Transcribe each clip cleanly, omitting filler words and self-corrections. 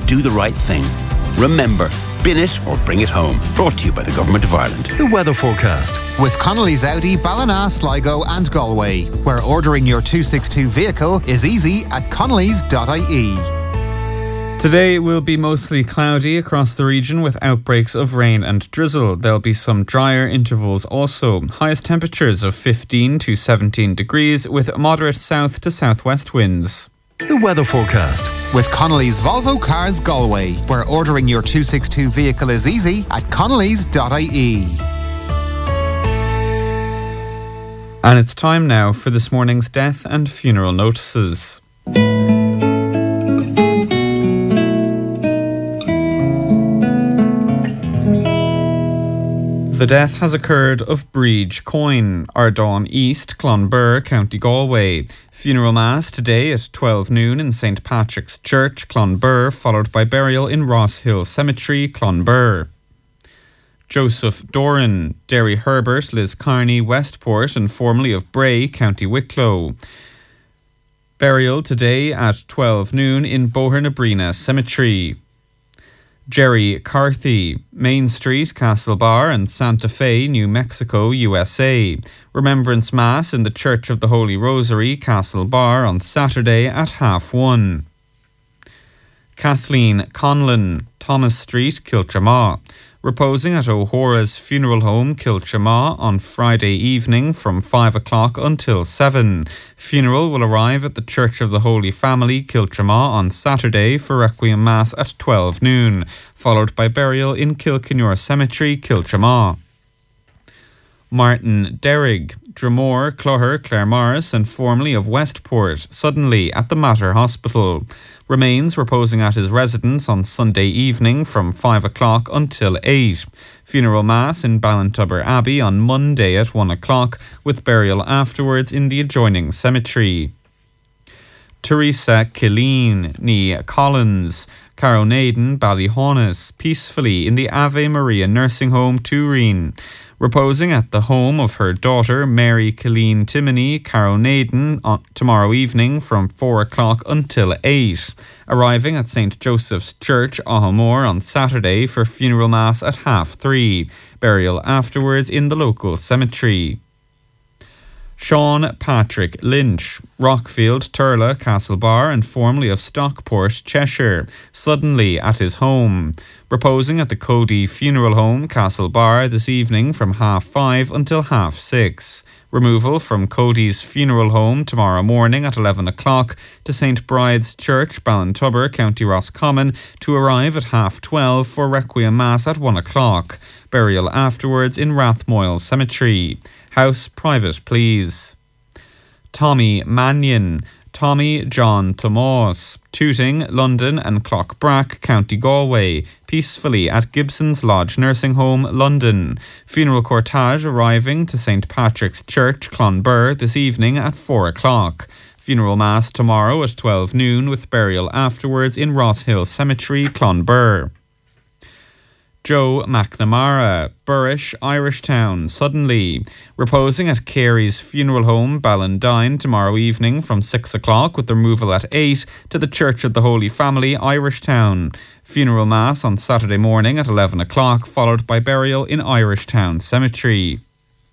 do the right thing. Remember, bin it or bring it home. Brought to you by the Government of Ireland. The weather forecast. With Connolly's Audi, Ballina, Sligo and Galway, where ordering your 262 vehicle is easy at connellys.ie. Today will be mostly cloudy across the region with outbreaks of rain and drizzle. There'll be some drier intervals also. Highest temperatures of 15 to 17 degrees with moderate south to southwest winds. The weather forecast. With Connolly's Volvo Cars Galway, where ordering your 262 vehicle is easy at connellys.ie. And it's time now for this morning's death and funeral notices. The death has occurred of Breege Coyne, Ardán East, Clonbur, County Galway. Funeral mass today at 12 noon in St Patrick's Church, Clonbur, followed by burial in Ross Hill Cemetery, Clonbur. Joseph Doran, Derry Herbert, Liscarney, Westport, and formerly of Bray, County Wicklow. Burial today at 12 noon in Bohernabrina Cemetery. Jerry Carthy, Main Street, Castlebar and Santa Fe, New Mexico, USA. Remembrance Mass in the Church of the Holy Rosary, Castlebar on Saturday at 1:30. Kathleen Conlon, Thomas Street, Kiltramaw. Reposing at O'Hora's Funeral Home, Kiltramaw on Friday evening from 5 o'clock until 7. Funeral will arrive at the Church of the Holy Family, Kiltramaw on Saturday for Requiem Mass at 12 noon, followed by burial in Kilkenure Cemetery, Kiltramaw. Martin Derrig, Dromore, Clogher, Claremorris and formerly of Westport, suddenly at the Mater Hospital. Remains reposing at his residence on Sunday evening from 5 o'clock until 8. Funeral Mass in Ballintubber Abbey on Monday at 1 o'clock, with burial afterwards in the adjoining cemetery. Teresa Killeen, ní Collins, Caronaden, Ballyhaunis, peacefully in the Ave Maria Nursing Home, Turin. Reposing at the home of her daughter, Mary Killeen Timoney, Caronaden, tomorrow evening from 4 o'clock until 8. Arriving at St. Joseph's Church, Ahamore on Saturday for funeral mass at 3:30. Burial afterwards in the local cemetery. Sean Patrick Lynch, Rockfield, Turla, Castlebar and formerly of Stockport, Cheshire, suddenly at his home. Reposing at the Cody Funeral Home, Castlebar this evening from 5:30 until 6:30. Removal from Cody's Funeral Home tomorrow morning at 11 o'clock to St. Bride's Church, Ballintubber, County Roscommon, to arrive at 12:30 for Requiem Mass at 1 o'clock. Burial afterwards in Rathmoyle Cemetery. House private, please. Tommy Mannion, Tommy John Tomás, Tooting, London and Clockbrack, County Galway, peacefully at Gibson's Lodge Nursing Home, London. Funeral cortege arriving to St. Patrick's Church, Clonbur, this evening at 4 o'clock. Funeral mass tomorrow at 12 noon with burial afterwards in Ross Hill Cemetery, Clonbur. Joe McNamara, Burrish, Irishtown, suddenly. Reposing at Carey's Funeral Home, Ballandine, tomorrow evening from 6 o'clock with removal at 8 to the Church of the Holy Family, Irishtown. Funeral Mass on Saturday morning at 11 o'clock, followed by burial in Irishtown Cemetery.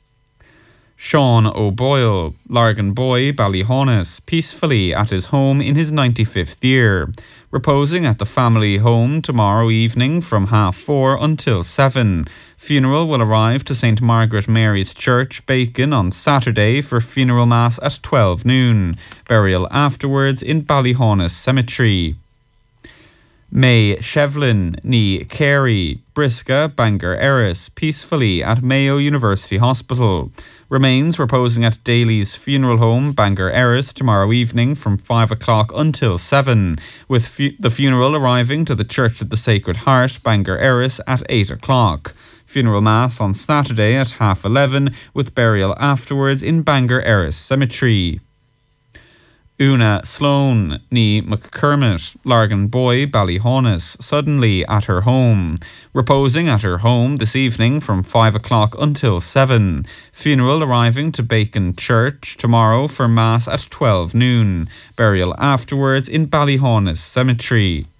Sean O'Boyle, Largan Boy, Ballyhaunis, peacefully at his home in his 95th year. Reposing at the family home tomorrow evening from 4:30 until 7. Funeral will arrive to St. Margaret Mary's Church, Bacon, on Saturday for funeral mass at 12 noon. Burial afterwards in Ballyhaunis Cemetery. May Shevlin, ní Carey, Brisca, Bangor Erris, peacefully at Mayo University Hospital. Remains reposing at Daly's Funeral Home, Bangor Erris, tomorrow evening from 5 o'clock until 7, with the funeral arriving to the Church of the Sacred Heart, Bangor Erris, at 8 o'clock. Funeral Mass on Saturday at 11:30, with burial afterwards in Bangor Erris Cemetery. Una Sloan, ní McCormick, Largan Boy, Ballyhaunis, suddenly at her home. Reposing at her home this evening from 5 o'clock until 7. Funeral arriving to Bacon Church tomorrow for Mass at 12 noon. Burial afterwards in Ballyhaunis Cemetery.